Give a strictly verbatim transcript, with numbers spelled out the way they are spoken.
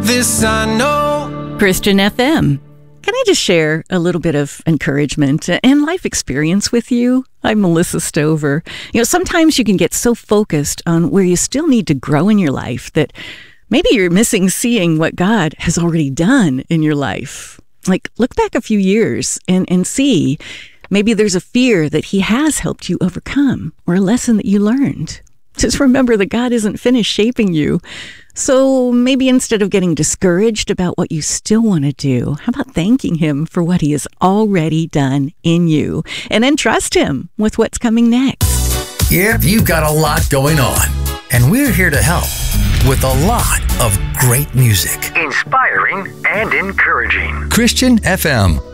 This I know. Christian F M. Can I just share a little bit of encouragement and life experience with you? I'm Melissa Stover. You know, sometimes you can get so focused on where you still need to grow in your life that maybe you're missing seeing what God has already done in your life. Like, look back a few years and, and see, maybe there's a fear that He has helped you overcome or a lesson that you learned. Just remember that God isn't finished shaping you. So maybe instead of getting discouraged about what you still want to do, how about thanking Him for what He has already done in you? And then trust Him with what's coming next. Yep, you've got a lot going on. And we're here to help with a lot of great music. Inspiring and encouraging. Christian F M.